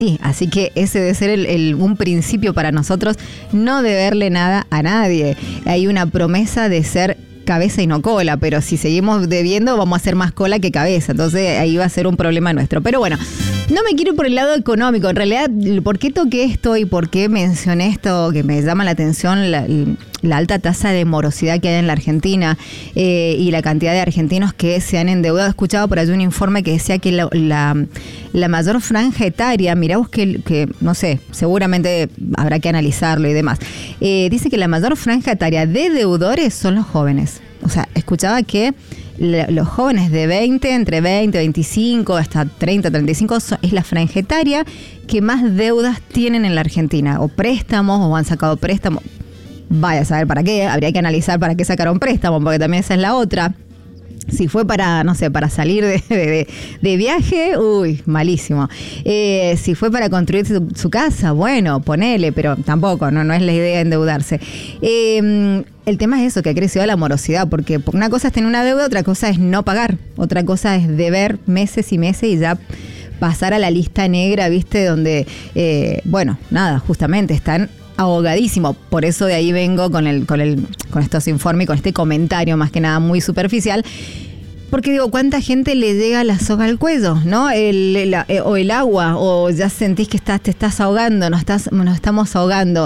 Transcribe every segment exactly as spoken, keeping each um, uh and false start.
Sí, así que ese debe ser el, el, un principio para nosotros, no deberle nada a nadie. Hay una promesa de ser cabeza y no cola, pero si seguimos debiendo vamos a hacer más cola que cabeza, entonces ahí va a ser un problema nuestro. Pero bueno, no me quiero ir por el lado económico, en realidad, ¿por qué toqué esto y por qué mencioné esto que me llama la atención? La, la alta tasa de morosidad que hay en la Argentina eh, y la cantidad de argentinos que se han endeudado. He escuchado por allí un informe que decía que la, la, la mayor franja etaria, mirá vos que, que, no sé, seguramente habrá que analizarlo y demás, eh, dice que la mayor franja etaria de deudores son los jóvenes. O sea, escuchaba que los jóvenes de veinte, entre veinte, veinticinco, hasta treinta, treinta y cinco, es la franja etaria que más deudas tienen en la Argentina, o préstamos, o han sacado préstamos. Vaya a saber para qué, habría que analizar para qué sacaron préstamos, porque también esa es la otra. Si fue para, no sé, para salir de, de, de viaje, uy, malísimo. Eh, si fue para construir su, su casa, bueno, ponele, pero tampoco, no, no es la idea endeudarse. Eh, el tema es eso, que ha crecido la morosidad, porque una cosa es tener una deuda, otra cosa es no pagar, otra cosa es deber meses y meses y ya pasar a la lista negra, ¿viste? Donde, eh, bueno, nada, justamente están ahogadísimo. Por eso de ahí vengo con el, con el, con estos informes y con este comentario más que nada muy superficial. Porque digo, ¿cuánta gente le llega la soga al cuello, no? El, el, o el agua, o ya sentís que estás, te estás ahogando, nos, estás, nos estamos ahogando.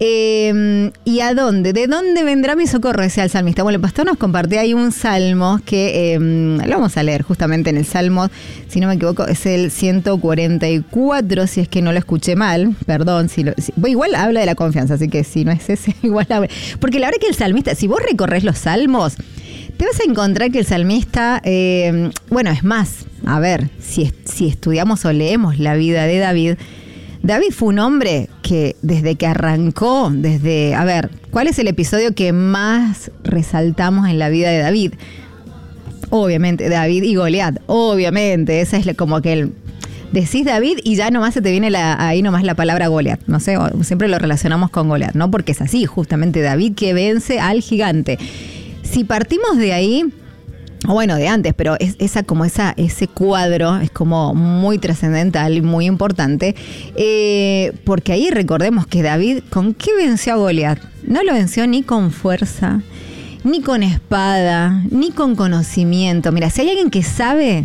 Eh, ¿Y a dónde? ¿De dónde vendrá mi socorro? Decía el salmista. Bueno, el pastor nos compartía ahí un salmo que eh, lo vamos a leer justamente en el salmo, si no me equivoco, es el ciento cuarenta y cuatro, si es que no lo escuché mal, perdón. Si lo, si, bueno, igual habla de la confianza, así que si no es ese, igual habla. Porque la verdad que el salmista, si vos recorres los salmos, te vas a encontrar que el salmista, eh, bueno, es más, a ver, si, si estudiamos o leemos la vida de David, David fue un hombre que desde que arrancó, desde, a ver, ¿cuál es el episodio que más resaltamos en la vida de David? Obviamente, David y Goliat, obviamente, esa es como que el... Decís David y ya nomás se te viene la, ahí nomás la palabra Goliat, no sé, siempre lo relacionamos con Goliat, ¿no? Porque es así, justamente David que vence al gigante. Si partimos de ahí, o bueno, de antes, pero es esa como esa ese cuadro es como muy trascendental y muy importante, eh, porque ahí recordemos que David, ¿con qué venció a Goliat? No lo venció ni con fuerza, ni con espada, ni con conocimiento. Mira, si hay alguien que sabe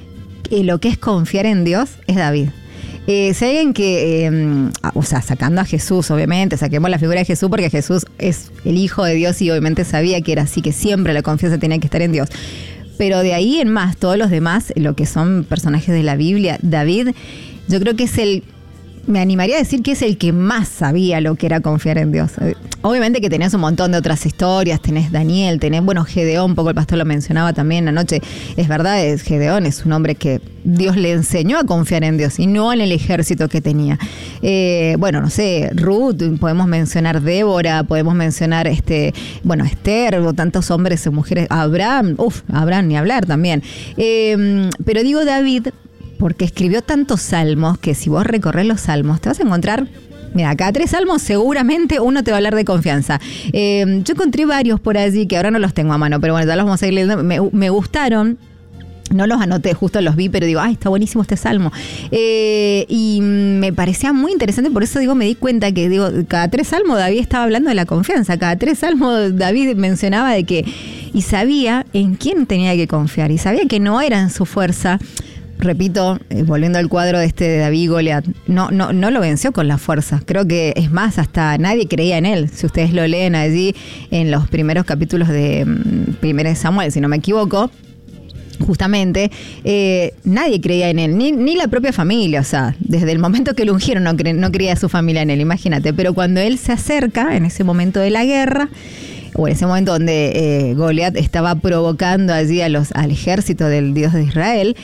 lo que es confiar en Dios, es David. Eh, si hay alguien que, eh, o sea, sacando a Jesús, obviamente, saquemos la figura de Jesús porque Jesús es el Hijo de Dios y obviamente sabía que era así, que siempre la confianza tenía que estar en Dios. Pero de ahí en más, todos los demás, lo que son personajes de la Biblia, David, yo creo que es el, me animaría a decir que es el que más sabía lo que era confiar en Dios. Obviamente que tenés un montón de otras historias, tenés Daniel, tenés, bueno, Gedeón, un poco el pastor lo mencionaba también anoche, es verdad, es, Gedeón es un hombre que Dios le enseñó a confiar en Dios y no en el ejército que tenía. Eh, bueno, no sé, Ruth, podemos mencionar Débora, podemos mencionar, este, bueno, Esther, o tantos hombres y mujeres, Abraham, uff, Abraham ni hablar también. Eh, pero digo David, porque escribió tantos salmos que si vos recorres los salmos te vas a encontrar, mira, cada tres salmos seguramente uno te va a hablar de confianza. Eh, yo encontré varios por allí que ahora no los tengo a mano, pero bueno, ya los vamos a ir leyendo. Me, me gustaron. No los anoté, justo los vi, pero digo, ay, está buenísimo este salmo. Eh, y me parecía muy interesante, por eso digo, me di cuenta que digo, cada tres salmos David estaba hablando de la confianza, cada tres salmos David mencionaba de que, y sabía en quién tenía que confiar, y sabía que no era en su fuerza. Repito, eh, volviendo al cuadro de este de David y Goliat, no, no, no lo venció con la fuerza. Creo que es más, hasta nadie creía en él. Si ustedes lo leen allí en los primeros capítulos de um, Primera de Samuel, si no me equivoco, justamente, eh, nadie creía en él, ni, ni la propia familia, o sea, desde el momento que lo ungieron no, cre- no creía su familia en él, imagínate, pero cuando él se acerca, en ese momento de la guerra, o en ese momento donde eh, Goliat estaba provocando allí a los, al ejército del Dios de Israel,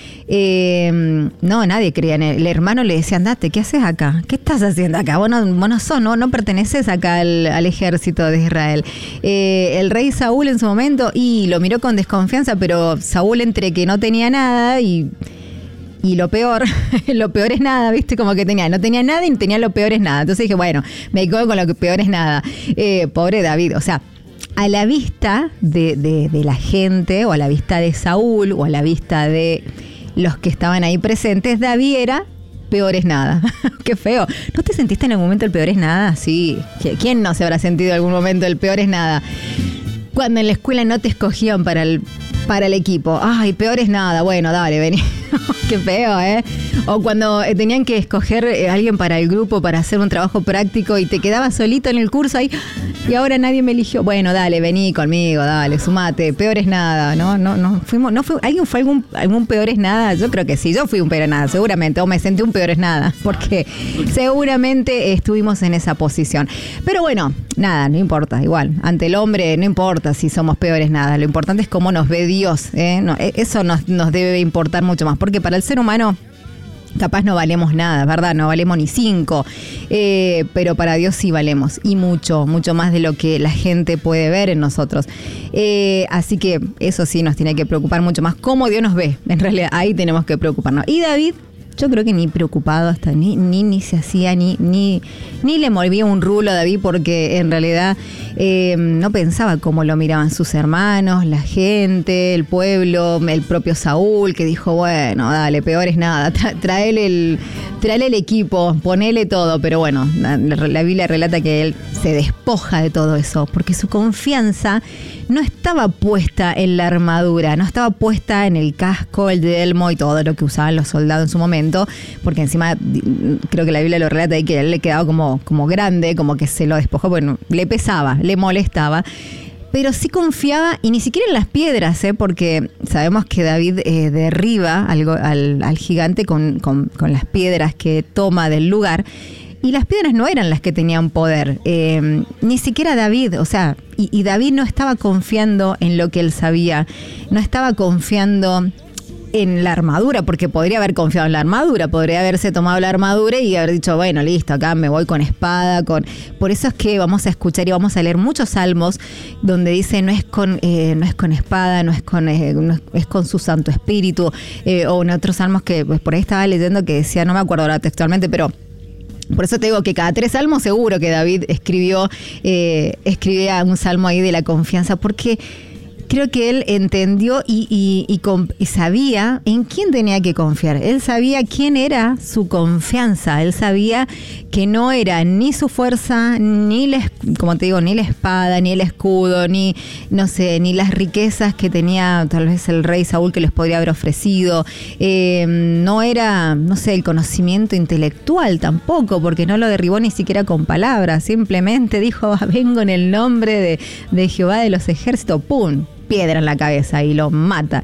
eh, no, nadie creía en él. El hermano le decía, andate, ¿qué haces acá? ¿Qué estás haciendo acá? Vos no, vos no sos, no, no perteneces acá al, al ejército de Israel. Eh, el rey Saúl en su momento, y lo miró con desconfianza, pero Saúl entre que no tenía nada y... Y lo peor, lo peor es nada, ¿viste? Como que tenía, no tenía nada y tenía lo peor es nada. Entonces dije, bueno, me quedo con lo que peor es nada. Eh, pobre David, o sea, a la vista de, de, de la gente, o a la vista de Saúl, o a la vista de los que estaban ahí presentes, David era peor es nada. Qué feo. ¿No te sentiste en algún momento el peor es nada? Sí. ¿Quién no se habrá sentido en algún momento el peor es nada? Cuando en la escuela no te escogían para el, para el equipo. Ay, peor es nada. Bueno, dale, vení. Qué feo, ¿eh? O cuando eh, tenían que escoger eh, a alguien para el grupo para hacer un trabajo práctico y te quedabas solito en el curso ahí y ahora nadie me eligió. Bueno, dale, vení conmigo, dale, sumate. Peor es nada, ¿no? No, no fuimos, no fue, ¿alguien fue algún, algún peor es nada? Yo creo que sí, yo fui un peor es nada, seguramente, o me sentí un peor es nada, porque seguramente estuvimos en esa posición. Pero bueno, nada, no importa, igual, ante el hombre no importa si somos peores nada, lo importante es cómo nos ve Dios, ¿eh? No, eso nos, nos debe importar mucho más, porque para el ser humano capaz no valemos nada, ¿verdad? No valemos ni cinco, eh, pero para Dios sí valemos, y mucho, mucho más de lo que la gente puede ver en nosotros. Eh, así que eso sí nos tiene que preocupar mucho más, cómo Dios nos ve, en realidad ahí tenemos que preocuparnos. Y David, yo creo que ni preocupado hasta, ni, ni, ni se hacía, ni, ni, ni le movía un rulo a David, porque en realidad eh, no pensaba cómo lo miraban sus hermanos, la gente, el pueblo, el propio Saúl, que dijo, bueno, dale, peor es nada, tra- traele el, traele el equipo, ponele todo, pero bueno, la, la Biblia relata que él se despoja de todo eso, porque su confianza no estaba puesta en la armadura, no estaba puesta en el casco, el yelmo y todo lo que usaban los soldados en su momento, porque encima creo que la Biblia lo relata ahí que a él le quedaba como, como grande, como que se lo despojó, bueno, le pesaba, le molestaba, pero sí confiaba, y ni siquiera en las piedras, ¿eh? Porque sabemos que David eh, derriba al, al, al gigante con, con, con las piedras que toma del lugar. Y las piedras no eran las que tenían poder, eh, ni siquiera David, o sea, y, y David no estaba confiando en lo que él sabía, no estaba confiando en la armadura, porque podría haber confiado en la armadura, podría haberse tomado la armadura y haber dicho, bueno, listo, acá me voy con espada, con... Por eso es que vamos a escuchar y vamos a leer muchos salmos donde dice, no es con, eh, no es con espada, no es con, eh, no es, es con su Santo Espíritu, eh, o en otros salmos que pues, por ahí estaba leyendo que decía, no me acuerdo ahora textualmente, pero... Por eso te digo que cada tres salmos seguro que David escribió, eh, escribía un salmo ahí de la confianza, porque creo que él entendió y, y, y, y sabía en quién tenía que confiar. Él sabía quién era su confianza. Él sabía que no era ni su fuerza, ni la, como te digo, ni la espada, ni el escudo, ni, no sé, ni las riquezas que tenía tal vez el rey Saúl que les podría haber ofrecido. Eh, no era, no sé, el conocimiento intelectual tampoco, porque no lo derribó ni siquiera con palabras. Simplemente dijo, vengo en el nombre de, de Jehová de los ejércitos. ¡Pum! Piedra en la cabeza y lo mata.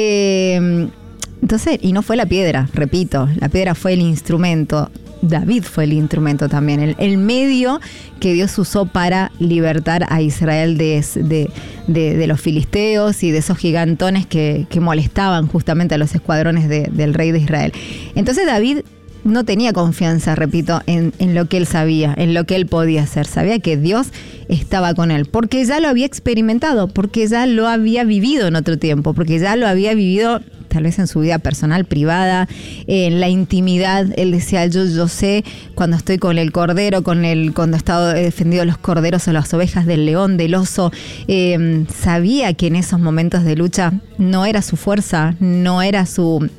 Eh, entonces, y no fue la piedra, repito, la piedra fue el instrumento. David fue el instrumento también, el, el medio que Dios usó para libertar a Israel de, de, de, de los filisteos y de esos gigantones que, que molestaban justamente a los escuadrones de, del rey de Israel. Entonces David no tenía confianza, repito, en, en lo que él sabía, en lo que él podía hacer. Sabía que Dios estaba con él, porque ya lo había experimentado, porque ya lo había vivido en otro tiempo, porque ya lo había vivido tal vez en su vida personal, privada, en la intimidad. Él decía, yo, yo sé cuando estoy con el cordero, con el, cuando he estado he defendido los corderos o las ovejas del león, del oso. Eh, sabía que en esos momentos de lucha no era su fuerza, no era su...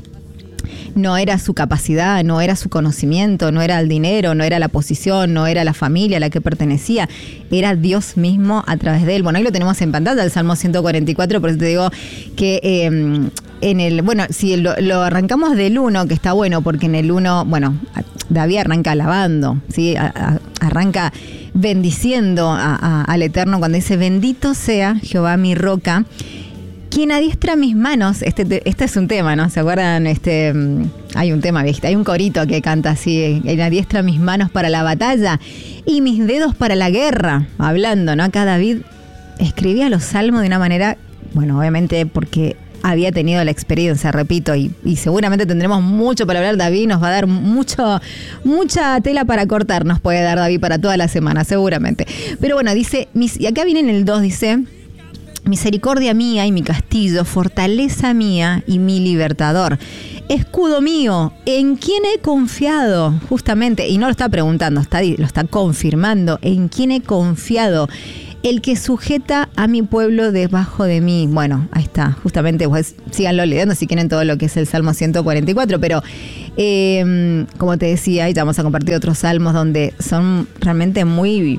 No era su capacidad, no era su conocimiento, no era el dinero, no era la posición, no era la familia a la que pertenecía, era Dios mismo a través de él. Bueno, ahí lo tenemos en pantalla, el Salmo ciento cuarenta y cuatro, por eso te digo que eh, en el, bueno, si lo, lo arrancamos del uno, que está bueno, porque en el uno, bueno, David arranca alabando, ¿sí? A, a, arranca bendiciendo a, a, al Eterno cuando dice, bendito sea Jehová mi roca, quien adiestra mis manos. Este, este es un tema, ¿no? ¿Se acuerdan? Este, hay un tema, hay un corito que canta así, quien adiestra mis manos para la batalla y mis dedos para la guerra. Hablando, ¿no? Acá David escribía los salmos de una manera, bueno, obviamente porque había tenido la experiencia, repito, y, y seguramente tendremos mucho para hablar. David nos va a dar mucho, mucha tela para cortar, nos puede dar David para toda la semana, seguramente. Pero bueno, dice, mis, y acá viene en el dos, dice... Misericordia mía y mi castillo, fortaleza mía y mi libertador, escudo mío, ¿en quién he confiado? Justamente, y no lo está preguntando, está, lo está confirmando, ¿en quién he confiado? el que sujeta a mi pueblo debajo de mí. Bueno, ahí está, justamente, pues síganlo leyendo si quieren todo lo que es el Salmo ciento cuarenta y cuatro, pero eh, como te decía, y ya vamos a compartir otros salmos donde son realmente muy...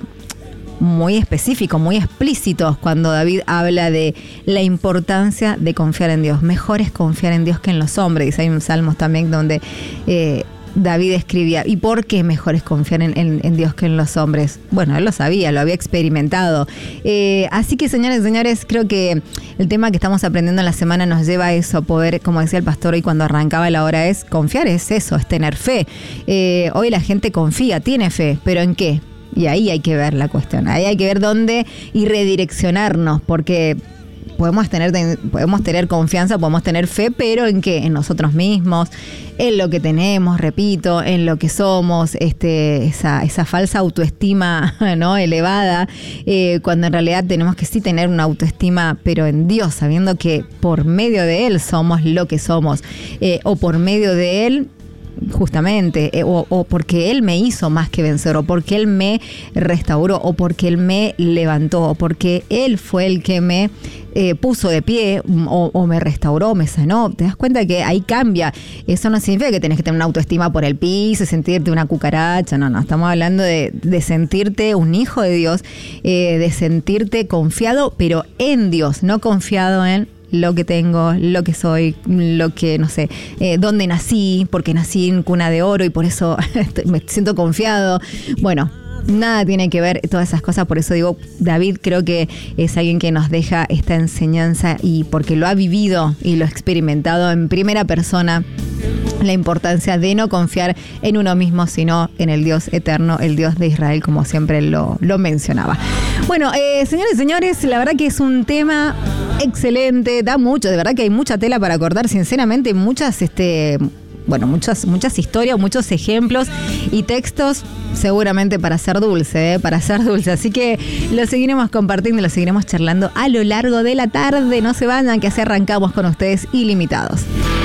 muy específicos, muy explícitos cuando David habla de la importancia de confiar en Dios. Mejor es confiar en Dios que en los hombres. Dice, hay un salmos también donde eh, David escribía, ¿y por qué mejor es confiar en, en, en Dios que en los hombres? Bueno, él lo sabía, lo había experimentado. Eh, así que, señores y señores, creo que el tema que estamos aprendiendo en la semana nos lleva a eso, a poder, como decía el pastor hoy cuando arrancaba la hora, es confiar, es eso, es tener fe. Eh, hoy la gente confía, tiene fe, ¿pero en qué? Y ahí hay que ver la cuestión, ahí hay que ver dónde y redireccionarnos, porque podemos tener, podemos tener confianza, podemos tener fe, pero ¿en qué? En nosotros mismos, en lo que tenemos, repito, en lo que somos, este, esa, esa falsa autoestima, ¿no?, elevada, eh, cuando en realidad tenemos que sí tener una autoestima, pero en Dios, sabiendo que por medio de Él somos lo que somos, eh, o por medio de Él, justamente, eh, o, o porque Él me hizo más que vencer, o porque Él me restauró, o porque Él me levantó, o porque Él fue el que me eh, puso de pie, o, o me restauró, me sanó. Te das cuenta que ahí cambia. Eso no significa que tenés que tener una autoestima por el piso, sentirte una cucaracha. No, no, estamos hablando de, de sentirte un hijo de Dios, eh, de sentirte confiado, pero en Dios, no confiado en lo que tengo, lo que soy, lo que, no sé, eh, dónde nací, porque nací en cuna de oro y por eso me siento confiado. Bueno, nada tiene que ver todas esas cosas, por eso digo, David creo que es alguien que nos deja esta enseñanza y porque lo ha vivido y lo ha experimentado en primera persona, la importancia de no confiar en uno mismo, sino en el Dios eterno, el Dios de Israel, como siempre lo, lo mencionaba. Bueno, eh, señores y señores, la verdad que es un tema excelente, da mucho, de verdad que hay mucha tela para cortar, sinceramente, muchas, este, bueno, muchas, muchas historias, muchos ejemplos y textos, seguramente para ser dulce, ¿eh? para ser dulce. Así que lo seguiremos compartiendo, lo seguiremos charlando a lo largo de la tarde. No se vayan, que así arrancamos con ustedes ilimitados.